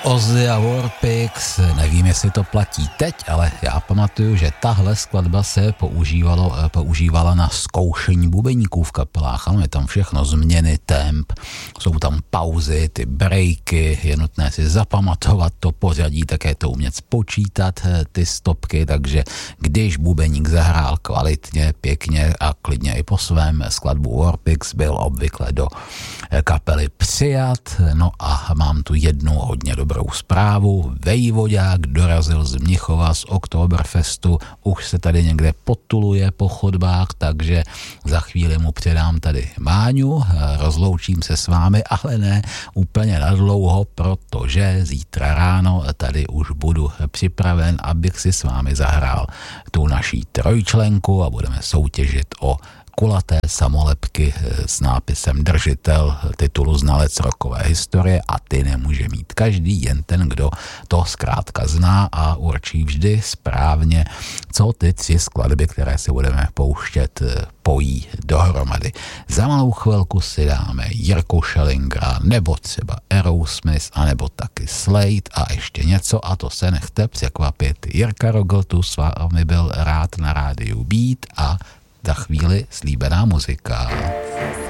Ozzy a Warpix, nevím, jestli to platí teď, ale já pamatuju, že tahle skladba se používala na zkoušení bubeníků v kapelách. Ano, je tam všechno, změny temp, jsou tam pauzy, ty breaky, je nutné si zapamatovat to pořadí, také to umět spočítat, ty stopky, takže když bubeník zahrál kvalitně, pěkně a klidně i po svém, skladbu Warpix byl obvykle do kapely přijat. No a mám tu jednu hodně dobrou zprávu. Vejvodák dorazil z Mnichova z Oktoberfestu, už se tady někde potuluje po chodbách, takže za chvíli mu předám tady Máňu, rozloučím se s vámi, ale ne úplně nadlouho, protože zítra ráno tady už budu připraven, abych si s vámi zahrál tu naší trojčlenku a budeme soutěžit o kulaté samolepky s nápisem držitel titulu znalec rockové historie a ty nemůže mít každý, jen ten, kdo to zkrátka zná a určí vždy správně, co ty 3 skladby, které si budeme pouštět, pojí dohromady. Za malou chvilku si dáme Jirku Schellingera nebo třeba Aerosmith a nebo taky Slade a ještě něco a to se nechte překvapit. Jirka Rogl tu s vámi byl rád na rádiu Beat a za chvíli slíbená muzika.